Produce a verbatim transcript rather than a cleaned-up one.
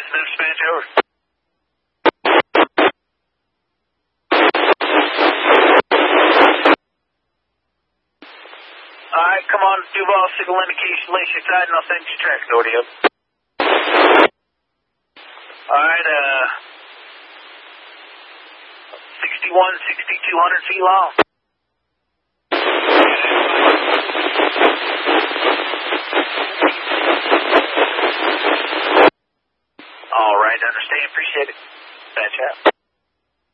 New Spanish, over. Alright, come on, Duval, signal indication, lace your tide, and I'll send you tracks over to you. Alright, uh, sixty-one, sixty-two hundred feet long.